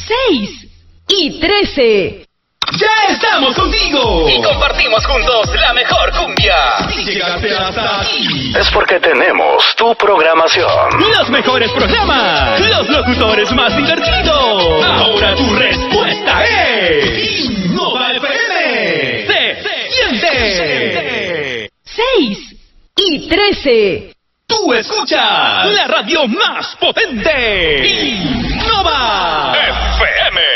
6 y 13. ¡Ya estamos contigo! Y compartimos juntos la mejor cumbia. Si llegaste hasta aquí, es porque tenemos tu programación. los mejores programas, los locutores más divertidos. Ahora tu respuesta es Innova FM. ¡Se siente! 6 y 13. Tú escuchas la radio más potente. Innova FM.